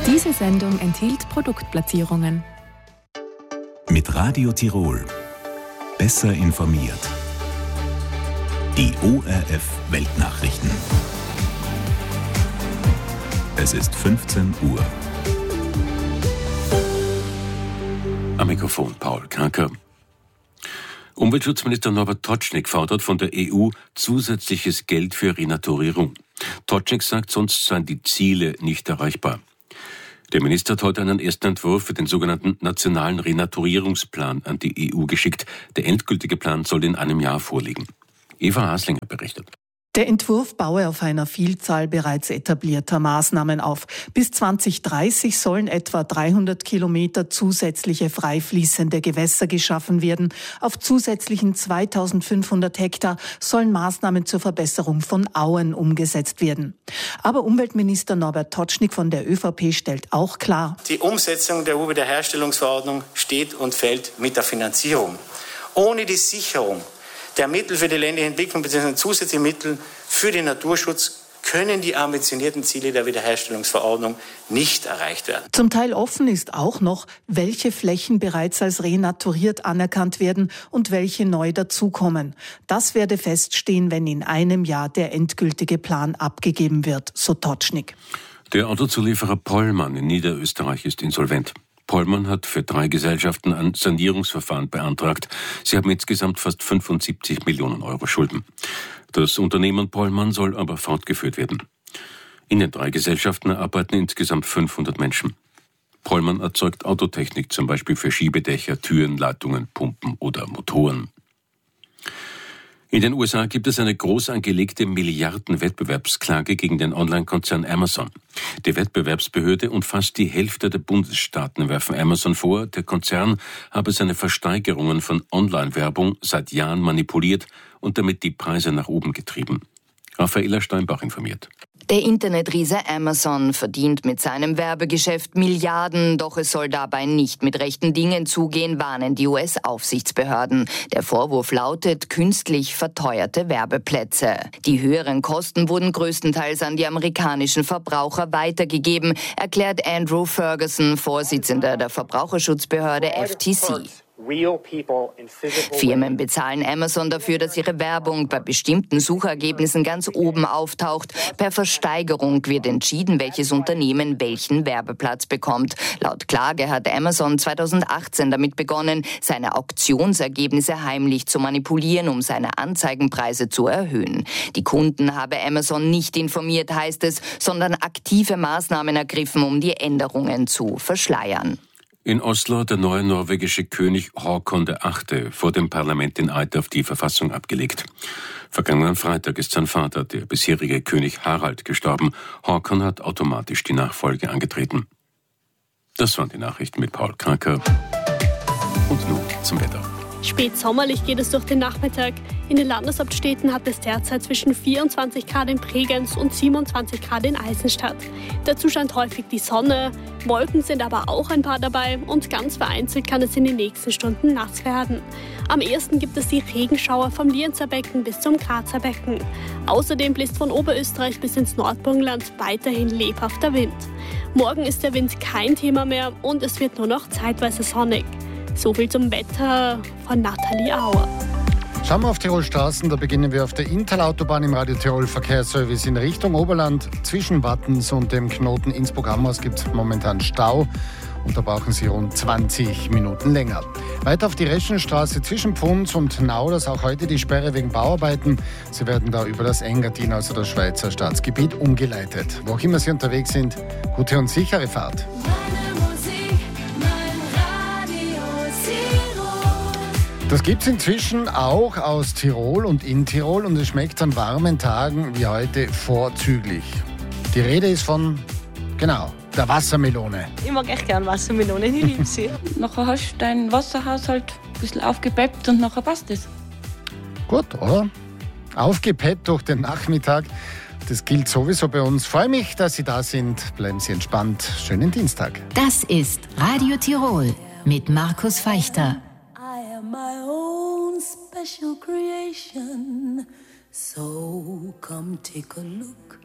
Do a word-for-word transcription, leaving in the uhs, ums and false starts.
Diese Sendung enthielt Produktplatzierungen. Mit Radio Tirol. Besser informiert. Die O R F Weltnachrichten. Es ist fünfzehn Uhr. Am Mikrofon Paul Kranker. Umweltschutzminister Norbert Tocznik fordert von der E U zusätzliches Geld für Renaturierung. Tocznik sagt, sonst seien die Ziele nicht erreichbar. Der Minister hat heute einen ersten Entwurf für den sogenannten Nationalen Renaturierungsplan an die E U geschickt. Der endgültige Plan soll in einem Jahr vorliegen. Eva Haslinger berichtet. Der Entwurf baue auf einer Vielzahl bereits etablierter Maßnahmen auf. Bis zwanzig dreißig sollen etwa dreihundert Kilometer zusätzliche frei fließende Gewässer geschaffen werden. Auf zusätzlichen zweitausendfünfhundert Hektar sollen Maßnahmen zur Verbesserung von Auen umgesetzt werden. Aber Umweltminister Norbert Tocznik von der ÖVP stellt auch klar: Die Umsetzung der E U-Wiederherstellungsverordnung steht und fällt mit der Finanzierung. Ohne die Sicherung der Mittel für die ländliche Entwicklung bzw. zusätzliche Mittel für den Naturschutz können die ambitionierten Ziele der Wiederherstellungsverordnung nicht erreicht werden. Zum Teil offen ist auch noch, welche Flächen bereits als renaturiert anerkannt werden und welche neu dazukommen. Das werde feststehen, wenn in einem Jahr der endgültige Plan abgegeben wird, so Tocznik. Der Autozulieferer Pollmann in Niederösterreich ist insolvent. Pollmann hat für drei Gesellschaften ein Sanierungsverfahren beantragt. Sie haben insgesamt fast fünfundsiebzig Millionen Euro Schulden. Das Unternehmen Pollmann soll aber fortgeführt werden. In den drei Gesellschaften arbeiten insgesamt fünfhundert Menschen. Pollmann erzeugt Autotechnik, zum Beispiel für Schiebedächer, Türen, Leitungen, Pumpen oder Motoren. In den U S A gibt es eine groß angelegte Milliarden-Wettbewerbsklage gegen den Online-Konzern Amazon. Die Wettbewerbsbehörde und fast die Hälfte der Bundesstaaten werfen Amazon vor, der Konzern habe seine Versteigerungen von Online-Werbung seit Jahren manipuliert und damit die Preise nach oben getrieben. Raffaela Steinbach informiert. Der Internetriese Amazon verdient mit seinem Werbegeschäft Milliarden, doch es soll dabei nicht mit rechten Dingen zugehen, warnen die U S-Aufsichtsbehörden. Der Vorwurf lautet künstlich verteuerte Werbeplätze. Die höheren Kosten wurden größtenteils an die amerikanischen Verbraucher weitergegeben, erklärt Andrew Ferguson, Vorsitzender der Verbraucherschutzbehörde F T C. Firmen bezahlen Amazon dafür, dass ihre Werbung bei bestimmten Suchergebnissen ganz oben auftaucht. Per Versteigerung wird entschieden, welches Unternehmen welchen Werbeplatz bekommt. Laut Klage hat Amazon zweitausendachtzehn damit begonnen, seine Auktionsergebnisse heimlich zu manipulieren, um seine Anzeigenpreise zu erhöhen. Die Kunden habe Amazon nicht informiert, heißt es, sondern aktive Maßnahmen ergriffen, um die Änderungen zu verschleiern. In Oslo hat der neue norwegische König Håkon der Achte vor dem Parlament den Eid auf die Verfassung abgelegt. Vergangenen Freitag ist sein Vater, der bisherige König Harald, gestorben. Håkon hat automatisch die Nachfolge angetreten. Das waren die Nachrichten mit Paul Kranker. Und nun zum Wetter. Spätsommerlich geht es durch den Nachmittag. In den Landeshauptstädten hat es derzeit zwischen vierundzwanzig Grad in Bregenz und siebenundzwanzig Grad in Eisenstadt. Dazu scheint häufig die Sonne, Wolken sind aber auch ein paar dabei und ganz vereinzelt kann es in den nächsten Stunden nass werden. Am ehesten gibt es die Regenschauer vom Lienzer Becken bis zum Grazer Becken. Außerdem bläst von Oberösterreich bis ins Nordburgenland weiterhin lebhafter Wind. Morgen ist der Wind kein Thema mehr und es wird nur noch zeitweise sonnig. So viel zum Wetter von Nathalie Auer. Schauen wir auf Tirol Straßen, da beginnen wir auf der Inntalautobahn im Radio Tirol Verkehrsservice in Richtung Oberland. Zwischen Wattens und dem Knoten Innsbruck-Ammersee gibt es momentan Stau und da brauchen Sie rund zwanzig Minuten länger. Weiter auf die Reschenstraße zwischen Pfunds und Nauders auch heute die Sperre wegen Bauarbeiten. Sie werden da über das Engadin, also das Schweizer Staatsgebiet, umgeleitet. Wo auch immer Sie unterwegs sind, gute und sichere Fahrt. Das gibt es inzwischen auch aus Tirol und in Tirol und es schmeckt an warmen Tagen wie heute vorzüglich. Die Rede ist von, genau, der Wassermelone. Ich mag echt gern Wassermelone, ich liebe sie. Nachher hast du deinen Wasserhaushalt ein bisschen aufgepeppt und nachher passt es. Gut, oder? Aufgepeppt durch den Nachmittag. Das gilt sowieso bei uns. Freue mich, dass Sie da sind. Bleiben Sie entspannt. Schönen Dienstag. Das ist Radio Tirol mit Markus Feichter. My own special creation, so come take a look